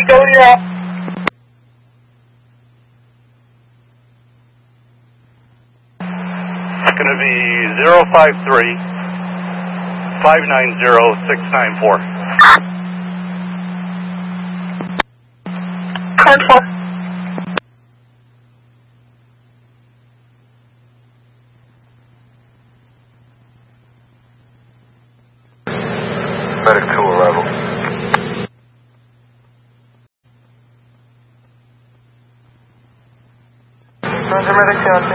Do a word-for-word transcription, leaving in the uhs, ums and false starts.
Zodiac. It's going to be zero five three, five nine zero, six nine four. ten four. Medic two arrival. Roger, Medic two on